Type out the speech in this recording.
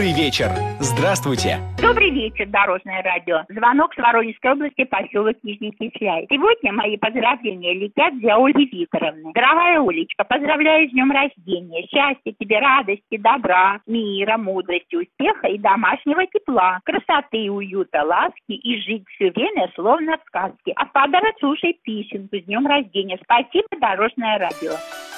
Добрый вечер. Здравствуйте. Добрый вечер, Дорожное радио. Звонок с Воронежской области, поселок Нижний Кисляй. Сегодня мои поздравления летят для Ольги Викторовны. Дорогая Олечка, поздравляю с днем рождения. Счастья тебе, радости, добра, мира, мудрости, успеха и домашнего тепла, красоты, уюта, ласки и жить все время словно в сказке. А в подарок слушай песенку с днем рождения. Спасибо, Дорожное радио.